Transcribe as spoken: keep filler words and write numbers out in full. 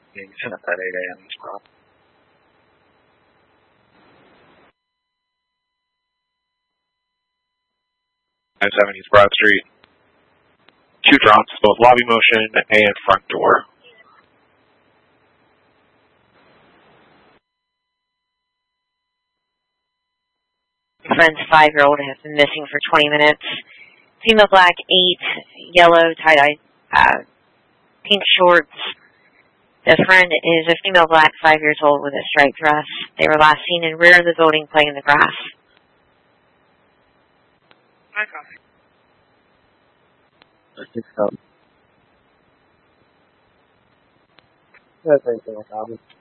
Being sent at eight A M as well. five seventy Broad Street. Two drops, both lobby motion and front door. My friend's five-year-old has been missing for twenty minutes. Female black, eight, yellow, tie-dye, uh, pink shorts. The friend is a female black, five years old with a striped dress. They were last seen in rear of the building playing in the grass. I copy. six thousand. That's anything, no problem.